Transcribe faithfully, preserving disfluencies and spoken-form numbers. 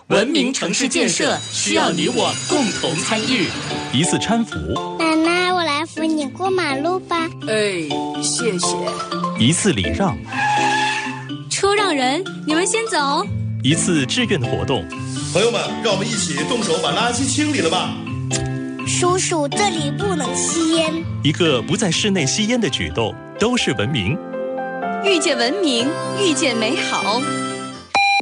文明城市建设需要你我共同参与。 一次搀扶， 奶奶，我来扶你过马路吧。 哎，谢谢。 一次礼让， 车让人，你们先走。 一次志愿的活动， 朋友们，让我们一起动手把垃圾清理了吧。 叔叔，这里不能吸烟。 一个不在室内吸烟的举动，都是文明。 遇见文明，遇见美好。